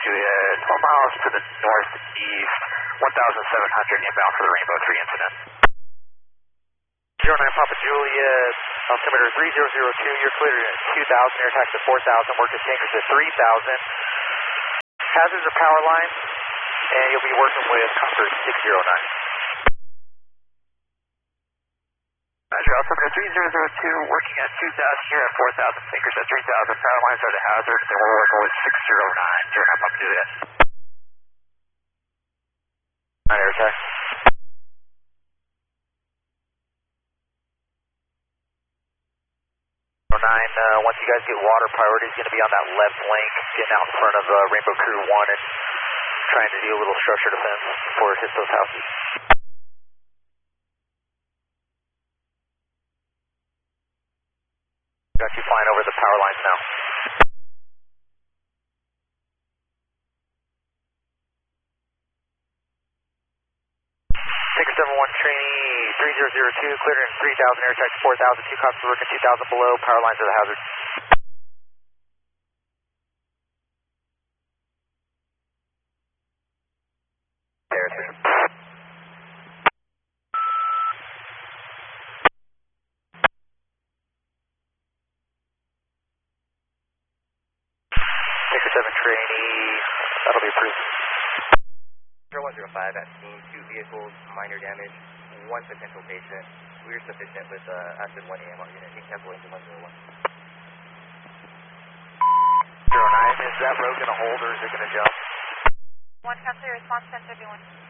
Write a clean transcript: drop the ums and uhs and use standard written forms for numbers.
Juliet, 12 miles to the northeast, 1,700 inbound for the Rainbow 3 incident. 09 Papa Juliet, altimeter 3002, you're cleared at 2,000, air taxi at 4,000, work at tankers at 3,000. Hazards are power lines, and you'll be working with Concord 609. Roger, altimeter 3002, working at 2,000, you're at 4,000, tankers at 3,000, power lines are the hazards, and we're working with 609, 09 Papa Juliet. Air taxi. Once you guys get water, priority is going to be on that left link, getting out in front of Rainbow Crew 1 and trying to do a little structure defense before it hits those houses. Got you flying over the power lines now. Ticker 71 trainee 3002, cleared in 3,000, air taxi 4,000, 2 cops working 2,000 below, power lines are the hazard. There, sir. Ticker 7 trainee, that'll be approved. 0105 at scene, 2 vehicles, minor damage, 1 potential patient. We are sufficient with acid 1 AMR unit. You can cancel into 101. 09, is that road going to hold or is it going to jump? 1 Captain response 1051.